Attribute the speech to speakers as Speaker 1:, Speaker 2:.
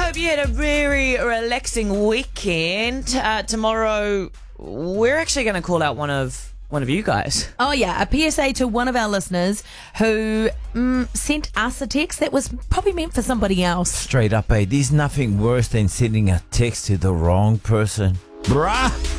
Speaker 1: hope you had a very relaxing weekend. Tomorrow, we're actually going to call out one of you guys.
Speaker 2: Oh, yeah. A PSA to one of our listeners who sent us a text that was probably meant for somebody else.
Speaker 3: Straight up, there's nothing worse than sending a text to the wrong person. Bruh!